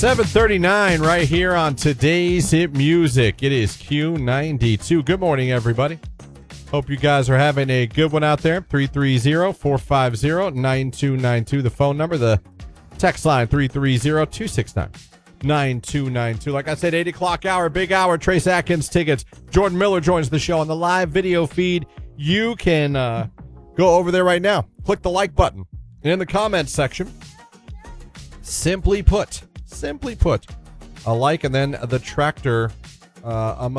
7:39 right here on today's Hit Music. It is Q92. Good morning, everybody. Hope you guys are having a good one out there. 330-450-9292. The phone number, the text line 330-269-9292. Like I said, 8 o'clock hour, big hour, Trace Atkins tickets. Jordan Miller joins the show on the live video feed. You can go over there right now. Click the like button. And in the comments section, simply put, a like and then the tractor